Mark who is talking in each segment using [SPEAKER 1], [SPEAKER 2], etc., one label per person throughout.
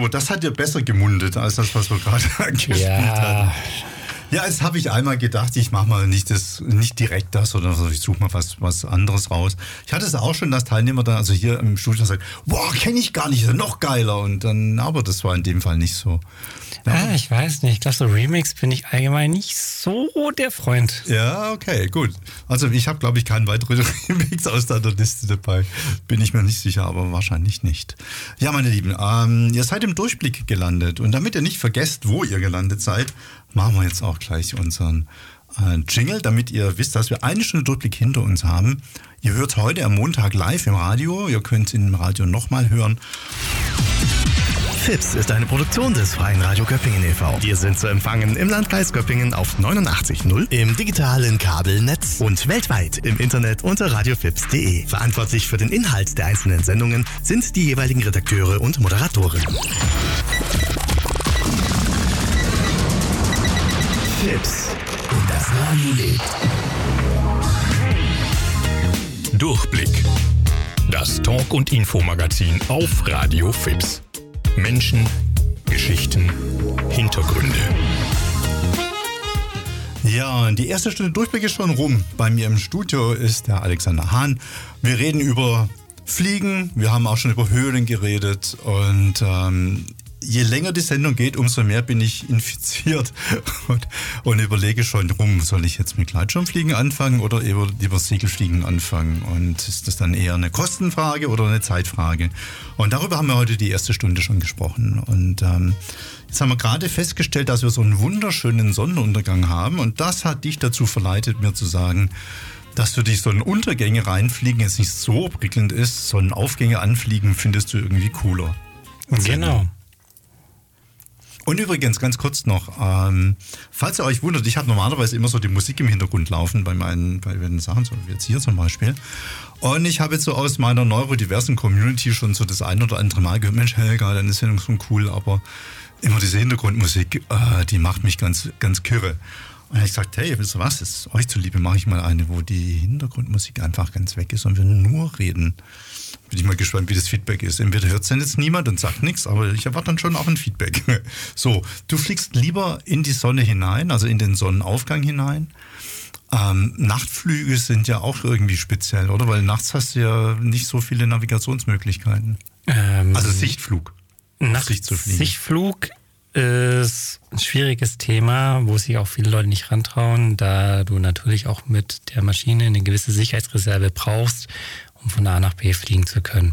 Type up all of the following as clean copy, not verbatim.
[SPEAKER 1] So, das hat ja besser gemundet als das, was wir gerade angespielt hatten. Ja, jetzt habe ich einmal gedacht, ich mache mal nicht direkt das oder so, ich suche mal was anderes raus. Ich hatte es auch schon, dass Teilnehmer dann, also hier im Studio sagen, boah, kenne ich gar nicht, noch geiler. Und dann, aber das war in dem Fall nicht so.
[SPEAKER 2] Ja, ich weiß nicht. Ich glaube, so Remix bin ich allgemein nicht so der Freund.
[SPEAKER 1] Ja, okay, gut. Also ich habe, glaube ich, keinen weiteren Remix aus deiner Liste dabei. Bin ich mir nicht sicher, aber wahrscheinlich nicht. Ja, meine Lieben, ihr seid im Durchblick gelandet. Und damit ihr nicht vergesst, wo ihr gelandet seid, machen wir jetzt auch gleich unseren Jingle, damit ihr wisst, dass wir 1 Stunde Durchblick hinter uns haben. Ihr hört heute am Montag live im Radio. Ihr könnt es im Radio nochmal hören.
[SPEAKER 3] FIPS ist eine Produktion des Freien Radio Göppingen e.V. Wir sind zu empfangen im Landkreis Göppingen auf 89.0, im digitalen Kabelnetz und weltweit im Internet unter radiofips.de. Verantwortlich für den Inhalt der einzelnen Sendungen sind die jeweiligen Redakteure und Moderatoren. FIPS. Und das Radio lebt.
[SPEAKER 4] Durchblick. Das Talk- und Infomagazin auf Radio FIPS. Menschen, Geschichten, Hintergründe.
[SPEAKER 1] Ja, die erste Stunde Durchblick ist schon rum. Bei mir im Studio ist der Alexander Hahn. Wir reden über Fliegen, wir haben auch schon über Höhlen geredet und je länger die Sendung geht, umso mehr bin ich infiziert und überlege schon rum, soll ich jetzt mit Gleitschirmfliegen anfangen oder lieber Segelfliegen anfangen? Und ist das dann eher eine Kostenfrage oder eine Zeitfrage? Und darüber haben wir heute die erste Stunde schon gesprochen. Und jetzt haben wir gerade festgestellt, dass wir so einen wunderschönen Sonnenuntergang haben. Und das hat dich dazu verleitet, mir zu sagen, dass für dich Sonnenuntergänge reinfliegen jetzt nicht so prickelnd ist. Sonnenaufgänge anfliegen findest du irgendwie cooler.
[SPEAKER 2] Genau.
[SPEAKER 1] Und übrigens, ganz kurz noch, falls ihr euch wundert, ich habe normalerweise immer so die Musik im Hintergrund laufen bei den Sachen, so wie jetzt hier zum Beispiel. Und ich habe jetzt so aus meiner neurodiversen Community schon so das ein oder andere Mal gehört, Mensch Helga, deine Sendung ist schon cool, aber immer diese Hintergrundmusik, die macht mich ganz, ganz kirre. Und dann habe ich gesagt, hey, wisst ihr was, ist euch zuliebe mache ich mal eine, wo die Hintergrundmusik einfach ganz weg ist und wir nur reden. Bin ich mal gespannt, wie das Feedback ist. Entweder hört es dann jetzt niemand und sagt nichts, aber ich erwarte dann schon auch ein Feedback. So, du fliegst lieber in die Sonne hinein, also in den Sonnenaufgang hinein. Nachtflüge sind ja auch irgendwie speziell, oder? Weil nachts hast du ja nicht so viele Navigationsmöglichkeiten. Also Sichtflug.
[SPEAKER 2] Sichtflug ist ein schwieriges Thema, wo sich auch viele Leute nicht rantrauen, da du natürlich auch mit der Maschine eine gewisse Sicherheitsreserve brauchst, um von A nach B fliegen zu können.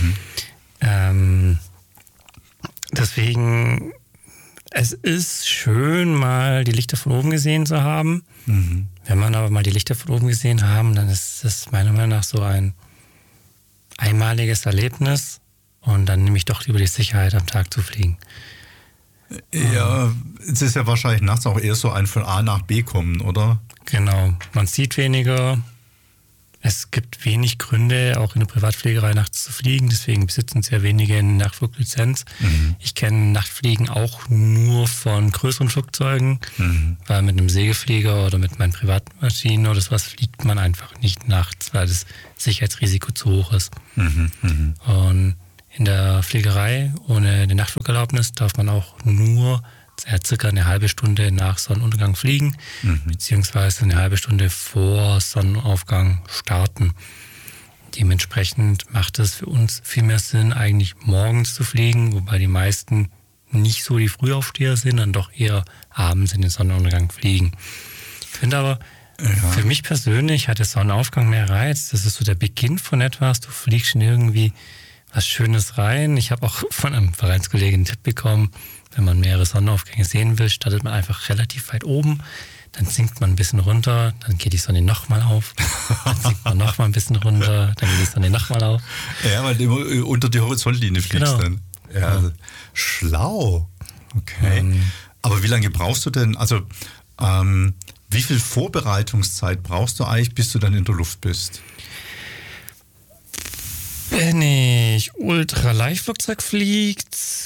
[SPEAKER 2] Deswegen, es ist schön, mal die Lichter von oben gesehen zu haben. Wenn man aber mal die Lichter von oben gesehen haben, dann ist das meiner Meinung nach so ein einmaliges Erlebnis und dann nehme ich doch lieber die Sicherheit, am Tag zu fliegen.
[SPEAKER 1] Ja, es ist ja wahrscheinlich nachts auch eher so ein von A nach B kommen, oder?
[SPEAKER 2] Genau, man sieht weniger. Es gibt wenig Gründe, auch in der Privatfliegerei nachts zu fliegen, deswegen besitzen sehr wenige eine Nachtfluglizenz. Ich kenne Nachtfliegen auch nur von größeren Flugzeugen, weil mit einem Segelflieger oder mit meinen Privatmaschinen oder sowas fliegt man einfach nicht nachts, weil das Sicherheitsrisiko zu hoch ist. Und in der Fliegerei ohne die Nachtflugerlaubnis darf man auch nur circa eine halbe Stunde nach Sonnenuntergang fliegen, beziehungsweise eine halbe Stunde vor Sonnenaufgang starten. Dementsprechend macht es für uns viel mehr Sinn, eigentlich morgens zu fliegen, wobei die meisten nicht so die Frühaufsteher sind, dann doch eher abends in den Sonnenuntergang fliegen. Ich finde aber, für mich persönlich hat der Sonnenaufgang mehr Reiz. Das ist so der Beginn von etwas. Du fliegst schon irgendwie was Schönes rein. Ich habe auch von einem Vereinskollegen einen Tipp bekommen, wenn man mehrere Sonnenaufgänge sehen will, startet man einfach relativ weit oben, dann sinkt man ein bisschen runter, dann geht die Sonne nochmal auf, dann sinkt man nochmal ein bisschen runter, dann geht die Sonne nochmal auf.
[SPEAKER 1] Ja, weil du immer unter die Horizontlinie fliegst dann. Ja, also, schlau. Okay. Aber wie lange brauchst du denn, also wie viel Vorbereitungszeit brauchst du eigentlich, bis du dann in der Luft bist?
[SPEAKER 2] Wenn ich Ultraleichtflugzeug fliege,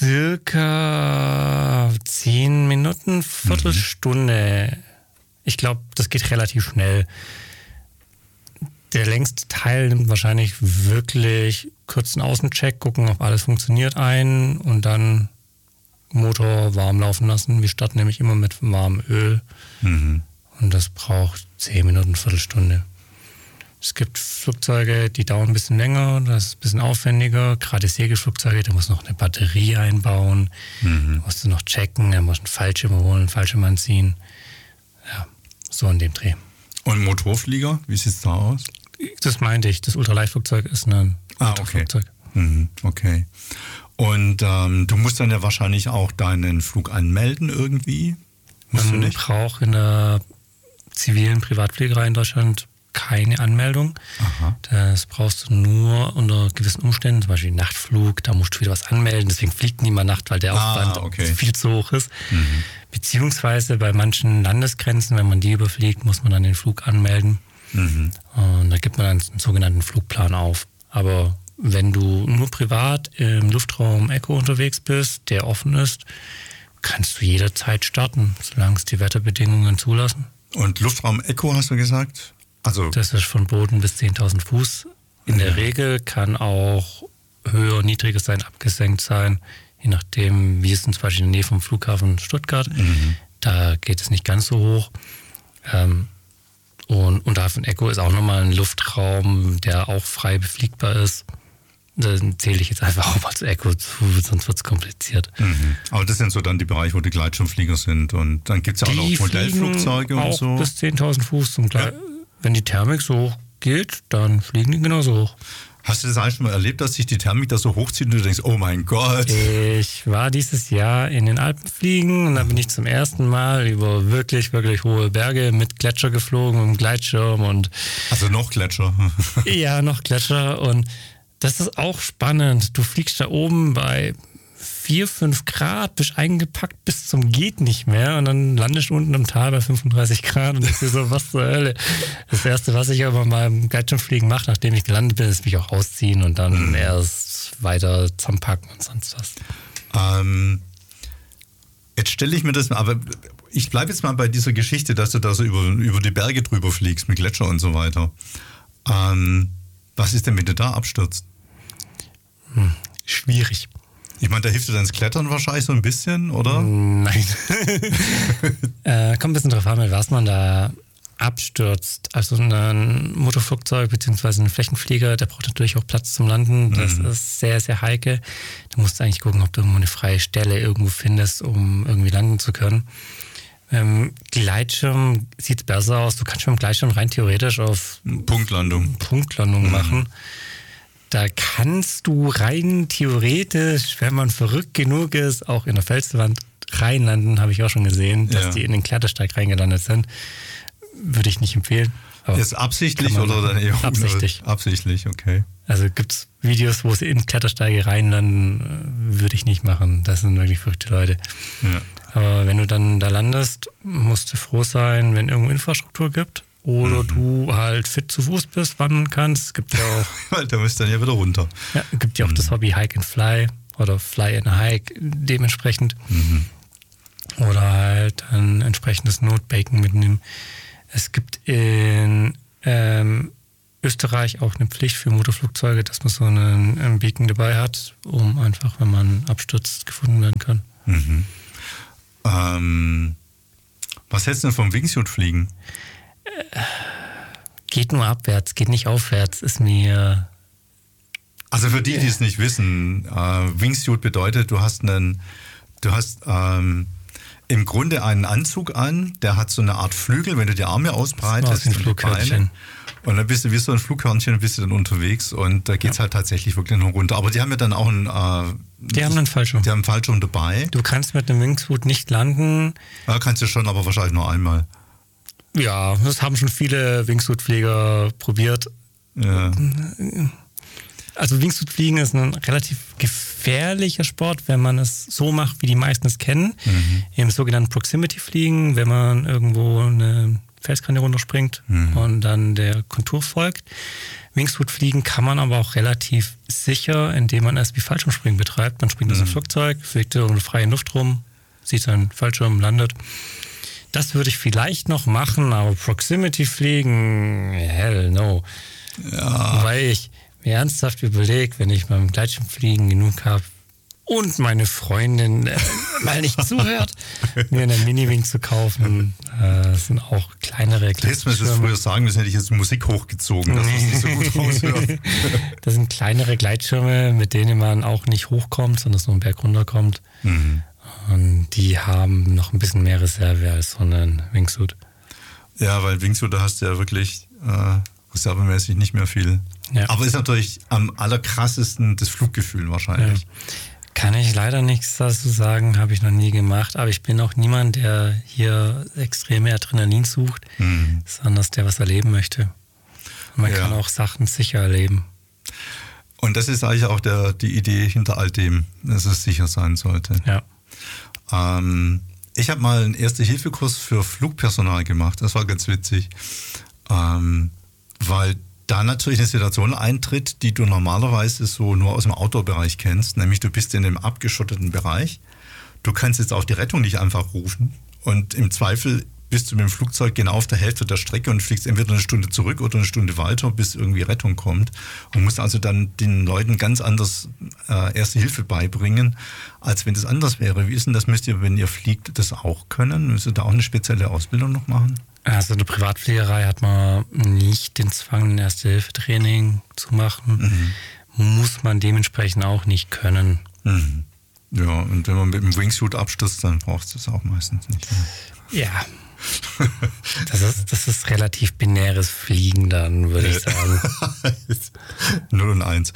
[SPEAKER 2] circa 10 Minuten, Viertelstunde. Ich glaube, das geht relativ schnell. Der längste Teil nimmt wahrscheinlich wirklich kurzen Außencheck, gucken, ob alles funktioniert und dann Motor warm laufen lassen. Wir starten nämlich immer mit warmem Öl. Und das braucht 10 Minuten, Viertelstunde. Es gibt Flugzeuge, die dauern ein bisschen länger, das ist ein bisschen aufwendiger. Gerade Segelflugzeuge, da muss noch eine Batterie einbauen. Da musst du noch checken, da musst du einen Fallschirm holen, einen Fallschirm anziehen. Ja, so in dem Dreh.
[SPEAKER 1] Und Motorflieger, wie sieht es da aus?
[SPEAKER 2] Das meinte ich, das Ultraleichtflugzeug ist ein Motorflugzeug.
[SPEAKER 1] Okay. Und du musst dann ja wahrscheinlich auch deinen Flug anmelden irgendwie?
[SPEAKER 2] Man braucht in der zivilen Privatfliegerei in Deutschland keine Anmeldung.
[SPEAKER 1] Aha.
[SPEAKER 2] Das brauchst du nur unter gewissen Umständen, zum Beispiel Nachtflug, da musst du wieder was anmelden, deswegen fliegt niemand Nacht, weil der Aufwand viel zu hoch ist. Beziehungsweise bei manchen Landesgrenzen, wenn man die überfliegt, muss man dann den Flug anmelden. Und da gibt man dann einen sogenannten Flugplan auf. Aber wenn du nur privat im Luftraum Echo unterwegs bist, der offen ist, kannst du jederzeit starten, solange es die Wetterbedingungen zulassen.
[SPEAKER 1] Und Luftraum Echo hast du gesagt? Also
[SPEAKER 2] das ist von Boden bis 10.000 Fuß. In der Regel kann auch höher, niedriger sein, abgesenkt sein, je nachdem, wie es zum Beispiel in der Nähe vom Flughafen Stuttgart. Da geht es nicht ganz so hoch. Und Unterhafen Echo ist auch nochmal ein Luftraum, der auch frei befliegbar ist. Dann zähle ich jetzt einfach auch mal zu Echo zu, sonst wird es kompliziert.
[SPEAKER 1] Aber das sind so dann die Bereiche, wo die Gleitschirmflieger sind. Und dann gibt es ja auch noch Modellflugzeuge und so.
[SPEAKER 2] Bis 10.000 Fuß. Wenn die Thermik so hoch geht, dann fliegen die genauso hoch.
[SPEAKER 1] Hast du das eigentlich schon mal erlebt, dass sich die Thermik da so hochzieht und du denkst, oh mein Gott?
[SPEAKER 2] Ich war dieses Jahr in den Alpen fliegen und da bin ich zum ersten Mal über wirklich, wirklich hohe Berge mit Gletscher geflogen, mit einem Gleitschirm.
[SPEAKER 1] Also noch Gletscher?
[SPEAKER 2] Ja, noch Gletscher. Und das ist auch spannend. Du fliegst da oben bei 4, 5 Grad, bist eingepackt bis zum geht nicht mehr und dann landest du unten im Tal bei 35 Grad und denkst dir so, was zur Hölle. Das Erste, was ich aber mal im Gleitschirmfliegen mache, nachdem ich gelandet bin, ist mich auch ausziehen und dann erst weiter zusammenpacken und sonst was.
[SPEAKER 1] Jetzt stelle ich mir das mal, aber ich bleibe jetzt mal bei dieser Geschichte, dass du da so über die Berge drüber fliegst mit Gletscher und so weiter. Was ist denn, wenn du da abstürzt?
[SPEAKER 2] Schwierig.
[SPEAKER 1] Ich meine, da hilft dir dann das Klettern wahrscheinlich so ein bisschen, oder?
[SPEAKER 2] Nein. Kommt ein bisschen drauf an, mit was man da abstürzt. Also ein Motorflugzeug bzw. ein Flächenflieger, der braucht natürlich auch Platz zum Landen. Das ist sehr, sehr heikel. Du musst eigentlich gucken, ob du irgendwo eine freie Stelle irgendwo findest, um irgendwie landen zu können. Gleitschirm sieht besser aus. Du kannst mit dem Gleitschirm rein theoretisch auf Punktlandung machen. Da kannst du rein theoretisch, wenn man verrückt genug ist, auch in der Felswand reinlanden, habe ich auch schon gesehen, dass die in den Klettersteig reingelandet sind. Würde ich nicht empfehlen.
[SPEAKER 1] Ist absichtlich oder dann eher
[SPEAKER 2] absichtlich?
[SPEAKER 1] Absichtlich, okay.
[SPEAKER 2] Also gibt es Videos, wo sie in Klettersteige reinlanden, würde ich nicht machen. Das sind wirklich verrückte Leute. Ja. Aber wenn du dann da landest, musst du froh sein, wenn irgendwo Infrastruktur gibt. Oder du halt fit zu Fuß bist, wandern kannst. Es gibt ja auch.
[SPEAKER 1] Weil da müsst dann ja wieder runter.
[SPEAKER 2] Ja, es gibt ja auch das Hobby Hike and Fly oder Fly and Hike dementsprechend. Oder halt ein entsprechendes Notbaken mitnehmen. Es gibt in Österreich auch eine Pflicht für Motorflugzeuge, dass man so einen Beacon dabei hat, um einfach, wenn man abstürzt, gefunden werden kann.
[SPEAKER 1] Was hältst du denn vom Wingsuit-Fliegen?
[SPEAKER 2] Geht nur abwärts, geht nicht aufwärts, ist mir...
[SPEAKER 1] Also für die es nicht wissen, Wingsuit bedeutet, du hast im Grunde einen Anzug an, der hat so eine Art Flügel, wenn du die Arme ausbreitest
[SPEAKER 2] und die Beine.
[SPEAKER 1] Und dann bist du wie so ein Flughörnchen, bist du dann unterwegs und da geht es halt tatsächlich wirklich noch runter. Aber die haben ja dann auch
[SPEAKER 2] die haben einen Fallschirm.
[SPEAKER 1] Die haben einen Fallschirm dabei.
[SPEAKER 2] Du kannst mit einem Wingsuit nicht landen.
[SPEAKER 1] Ja, kannst du schon, aber wahrscheinlich nur einmal.
[SPEAKER 2] Ja, das haben schon viele Wingsuit-Flieger probiert.
[SPEAKER 1] Ja.
[SPEAKER 2] Also Wingsuit-Fliegen ist ein relativ gefährlicher Sport, wenn man es so macht, wie die meisten es kennen. Im sogenannten Proximity-Fliegen, wenn man irgendwo eine Felskante runterspringt und dann der Kontur folgt. Wingsuit-Fliegen kann man aber auch relativ sicher, indem man es wie Fallschirmspringen betreibt. Man springt aus dem Flugzeug, fliegt um eine freie Luft rum, sieht seinen Fallschirm, landet. Das würde ich vielleicht noch machen, aber Proximity-Fliegen, hell no. Ja. Weil ich mir ernsthaft überlege, wenn ich beim Gleitschirmfliegen genug habe, und meine Freundin mal nicht zuhört, mir einen Mini-Wing zu kaufen. Das sind auch kleinere
[SPEAKER 1] Gleitschirme. Hättest du mir das früher sagen müssen, hätte ich jetzt Musik hochgezogen, dass es nicht so gut raushört.
[SPEAKER 2] Das sind kleinere Gleitschirme, mit denen man auch nicht hochkommt, sondern so einen Berg runterkommt.
[SPEAKER 1] Mhm.
[SPEAKER 2] Und die haben noch ein bisschen mehr Reserve als so ein Wingsuit.
[SPEAKER 1] Ja, weil Wingsuit, da hast du ja wirklich reservemäßig nicht mehr viel.
[SPEAKER 2] Ja.
[SPEAKER 1] Aber ist natürlich am allerkrassesten das Fluggefühl wahrscheinlich.
[SPEAKER 2] Ja. Kann ich leider nichts dazu sagen, habe ich noch nie gemacht. Aber ich bin auch niemand, der hier extreme Adrenalin sucht, sondern der was erleben möchte. Und man kann auch Sachen sicher erleben.
[SPEAKER 1] Und das ist eigentlich auch die Idee hinter all dem, dass es sicher sein sollte.
[SPEAKER 2] Ja.
[SPEAKER 1] Ich habe mal einen Erste-Hilfe-Kurs für Flugpersonal gemacht. Das war ganz witzig, weil da natürlich eine Situation eintritt, die du normalerweise so nur aus dem Outdoor-Bereich kennst. Nämlich du bist in einem abgeschotteten Bereich. Du kannst jetzt auch die Rettung nicht einfach rufen. Und im Zweifel bist du mit dem Flugzeug genau auf der Hälfte der Strecke und fliegst entweder eine Stunde zurück oder eine Stunde weiter, bis irgendwie Rettung kommt. Und musst also dann den Leuten ganz anders Erste Hilfe beibringen, als wenn das anders wäre. Wie ist denn das? Müsst ihr, wenn ihr fliegt, das auch können? Müsst ihr da auch eine spezielle Ausbildung noch machen?
[SPEAKER 2] Also in der Privatfliegerei hat man nicht den Zwang, ein Erste-Hilfe-Training zu machen. Muss man dementsprechend auch nicht können.
[SPEAKER 1] Mhm. Ja, und wenn man mit dem Wingsuit abstürzt, dann braucht es das auch meistens nicht mehr.
[SPEAKER 2] Ja. Das ist relativ binäres Fliegen dann, würde ich sagen.
[SPEAKER 1] 0 und 1.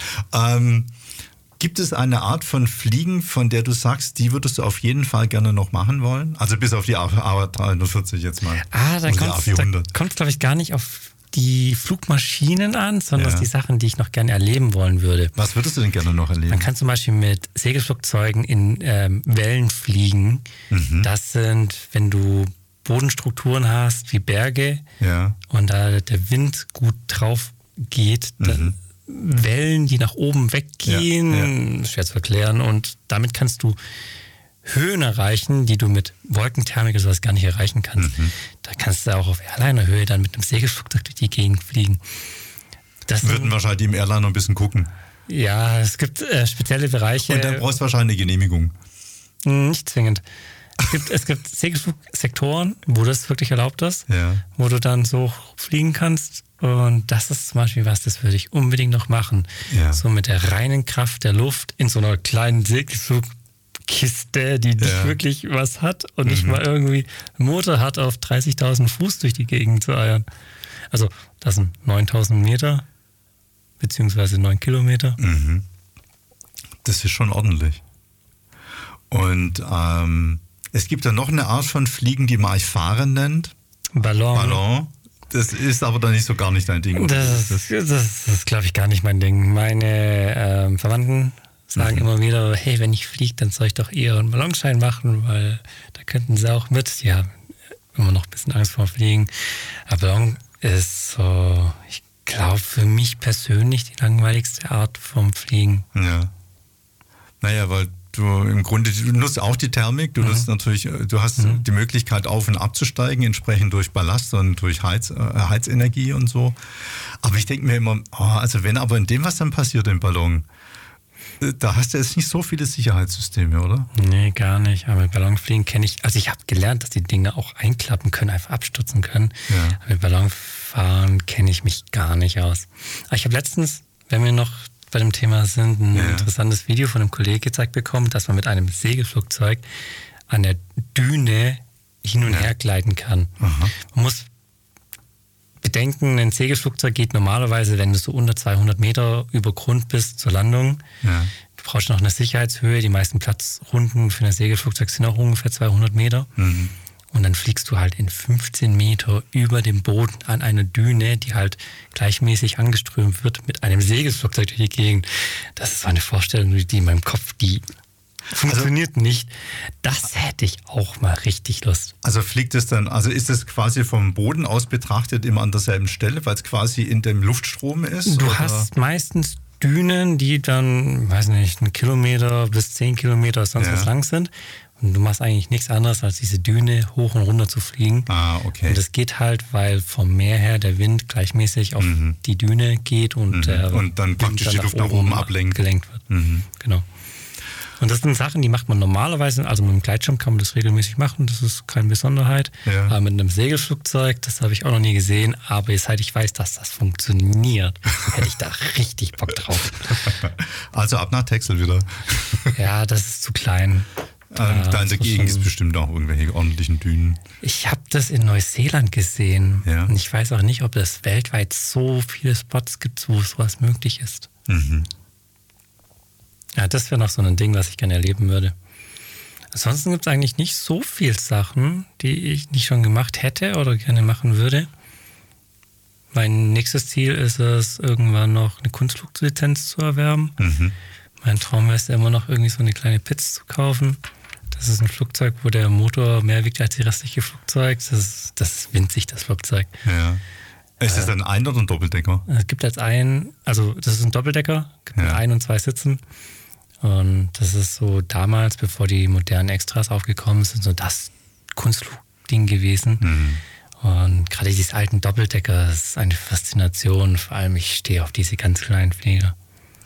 [SPEAKER 1] Gibt es eine Art von Fliegen, von der du sagst, die würdest du auf jeden Fall gerne noch machen wollen? Also bis auf die A340 jetzt mal.
[SPEAKER 2] Da kommt es, glaube ich, gar nicht auf die Flugmaschinen an, sondern die Sachen, die ich noch gerne erleben wollen würde.
[SPEAKER 1] Was würdest du denn gerne noch erleben?
[SPEAKER 2] Man kann zum Beispiel mit Segelflugzeugen in Wellen fliegen. Das sind, wenn du Bodenstrukturen hast wie Berge und da der Wind gut drauf geht, dann Wellen, die nach oben weggehen, schwer zu erklären, und damit kannst du Höhen erreichen, die du mit Wolkenthermik oder sowas gar nicht erreichen kannst. Da kannst du auch auf Airliner-Höhe dann mit einem Segelflugzeug durch die Gegend fliegen. Das
[SPEAKER 1] würden wahrscheinlich die im Airliner ein bisschen gucken.
[SPEAKER 2] Ja, es gibt spezielle Bereiche.
[SPEAKER 1] Und dann brauchst du wahrscheinlich eine Genehmigung.
[SPEAKER 2] Nicht zwingend. Es gibt Segelflugsektoren, wo das wirklich erlaubt ist, wo du dann so fliegen kannst. Und das ist zum Beispiel was, das würde ich unbedingt noch machen. So mit der reinen Kraft der Luft in so einer kleinen Segelflugkiste, die nicht wirklich was hat und nicht mal irgendwie einen Motor hat, auf 30.000 Fuß durch die Gegend zu eiern. Also das sind 9.000 Meter, beziehungsweise 9 Kilometer.
[SPEAKER 1] Das ist schon ordentlich. Und es gibt ja noch eine Art von Fliegen, die man Fahren nennt. Ballon. Das ist aber dann nicht so gar nicht dein Ding.
[SPEAKER 2] Das ist, glaube ich, gar nicht mein Ding. Meine Verwandten sagen immer wieder, hey, wenn ich fliege, dann soll ich doch eher einen Ballonschein machen, weil da könnten sie auch mit. Die haben immer noch ein bisschen Angst vor Fliegen. Aber Ballon ist so, ich glaube, für mich persönlich die langweiligste Art vom Fliegen.
[SPEAKER 1] Ja. Naja, weil du im Grunde, du nutzt auch die Thermik, du nutzt natürlich, du hast die Möglichkeit auf- und abzusteigen, entsprechend durch Ballast und durch Heizenergie und so. Aber ich denke mir immer, also wenn aber in dem, was dann passiert im Ballon, da hast du jetzt nicht so viele Sicherheitssysteme, oder?
[SPEAKER 2] Nee, gar nicht. Aber mit Ballonfliegen kenne ich, also ich habe gelernt, dass die Dinge auch einklappen können, einfach abstürzen können. Aber mit Ballonfahren kenne ich mich gar nicht aus. Aber ich habe letztens, wenn wir noch bei dem Thema sind, ein interessantes Video von einem Kollegen gezeigt bekommen, dass man mit einem Segelflugzeug an der Düne hin und her gleiten kann. Man muss bedenken, ein Segelflugzeug geht normalerweise, wenn du so unter 200 Meter über Grund bist, zur Landung. Du brauchst noch eine Sicherheitshöhe. Die meisten Platzrunden für ein Segelflugzeug sind auch ungefähr 200 Meter. Und dann fliegst du halt in 15 Meter über dem Boden an einer Düne, die halt gleichmäßig angeströmt wird, mit einem Segelflugzeug durch die Gegend. Das ist so eine Vorstellung, die in meinem Kopf, die funktioniert nicht. Das hätte ich auch mal richtig Lust.
[SPEAKER 1] Also fliegt es dann, also ist es quasi vom Boden aus betrachtet immer an derselben Stelle, weil es quasi in dem Luftstrom ist?
[SPEAKER 2] Du hast meistens Dünen, die dann, weiß nicht, 1 Kilometer bis 10 Kilometer sonst was lang sind. Und du machst eigentlich nichts anderes, als diese Düne hoch und runter zu fliegen.
[SPEAKER 1] Okay.
[SPEAKER 2] Und das geht halt, weil vom Meer her der Wind gleichmäßig auf die Düne geht und
[SPEAKER 1] dann praktisch die Luft nach oben ablenkt.
[SPEAKER 2] Gelenkt wird. Genau. Und das sind Sachen, die macht man normalerweise, also mit dem Gleitschirm kann man das regelmäßig machen, das ist keine Besonderheit.
[SPEAKER 1] Ja.
[SPEAKER 2] Aber mit einem Segelflugzeug, das habe ich auch noch nie gesehen, aber seit ich weiß, dass das funktioniert, hätte ich da richtig Bock drauf.
[SPEAKER 1] Also ab nach Texel wieder.
[SPEAKER 2] Ja, das ist zu klein.
[SPEAKER 1] Da in der Gegend ist bestimmt auch irgendwelche ordentlichen Dünen.
[SPEAKER 2] Ich habe das in Neuseeland gesehen.
[SPEAKER 1] Ja.
[SPEAKER 2] Und ich weiß auch nicht, ob es weltweit so viele Spots gibt, wo sowas möglich ist.
[SPEAKER 1] Mhm.
[SPEAKER 2] Ja, das wäre noch so ein Ding, was ich gerne erleben würde. Ansonsten gibt es eigentlich nicht so viele Sachen, die ich nicht schon gemacht hätte oder gerne machen würde. Mein nächstes Ziel ist es, irgendwann noch eine Kunstfluglizenz zu erwerben.
[SPEAKER 1] Mhm.
[SPEAKER 2] Mein Traum ist immer noch irgendwie so eine kleine Pitz zu kaufen. Das ist ein Flugzeug, wo der Motor mehr wiegt als die restliche Flugzeug. Das ist winzig, das Flugzeug.
[SPEAKER 1] Ja. Ist das ein Ein- oder ein Doppeldecker?
[SPEAKER 2] Es gibt das ist ein Doppeldecker, gibt mit 1 und 2 Sitzen. Und das ist so damals, bevor die modernen Extras aufgekommen sind, so das Kunstflugding gewesen.
[SPEAKER 1] Mhm.
[SPEAKER 2] Und gerade diese alten Doppeldecker, das ist eine Faszination. Vor allem, ich stehe auf diese ganz kleinen Flieger.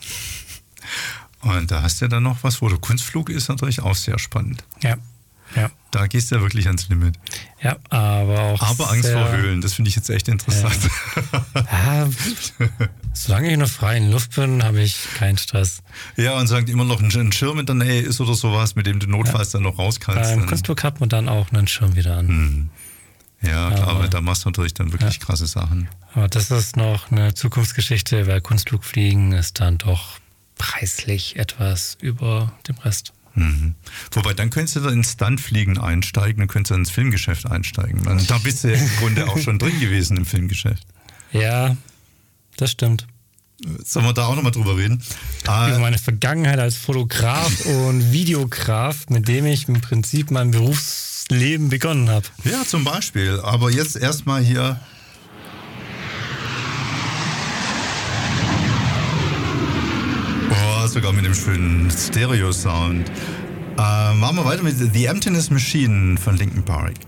[SPEAKER 1] Und da hast du ja dann noch was, wo der Kunstflug ist natürlich auch sehr spannend.
[SPEAKER 2] Ja.
[SPEAKER 1] Da gehst du ja wirklich ans Limit.
[SPEAKER 2] Ja, aber auch.
[SPEAKER 1] Aber Angst vor Höhlen, das finde ich jetzt echt interessant.
[SPEAKER 2] Ja, solange ich in der freien Luft bin, habe ich keinen Stress.
[SPEAKER 1] Ja, und sagt immer noch ein Schirm in der Nähe ist oder sowas, mit dem du notfalls dann noch raus kannst.
[SPEAKER 2] Im Kunstflug hat man dann auch einen Schirm wieder an.
[SPEAKER 1] Ja, klar, aber da machst du natürlich dann wirklich krasse Sachen.
[SPEAKER 2] Aber das ist noch eine Zukunftsgeschichte, weil Kunstflugfliegen ist dann doch preislich etwas über dem Rest.
[SPEAKER 1] Mhm. Wobei, dann könntest du da ins Stuntfliegen einsteigen, dann könntest du ins Filmgeschäft einsteigen. Da bist du ja im Grunde auch schon drin gewesen im Filmgeschäft.
[SPEAKER 2] Ja, das stimmt.
[SPEAKER 1] Sollen wir da auch nochmal drüber reden?
[SPEAKER 2] Über meine Vergangenheit als Fotograf und Videograf, mit dem ich im Prinzip mein Berufsleben begonnen habe.
[SPEAKER 1] Ja, zum Beispiel. Aber jetzt erstmal hier. Sogar mit dem schönen Stereo-Sound. Machen wir weiter mit The Emptiness Machine von Linkin Park.